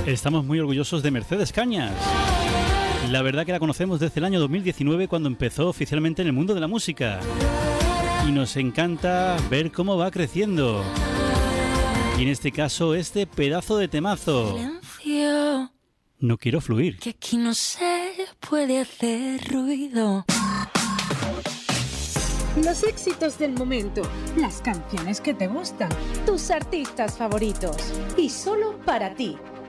Estamos muy orgullosos de Mercedes Cañas. La verdad que la conocemos desde el año 2019, cuando empezó oficialmente en el mundo de la música. Y nos encanta ver cómo va creciendo. Y en este caso, este pedazo de temazo. Silencio, No quiero fluir. que aquí no se puede hacer ruido. Los éxitos del momento, las canciones que te gustan, tus artistas favoritos. Y solo para ti,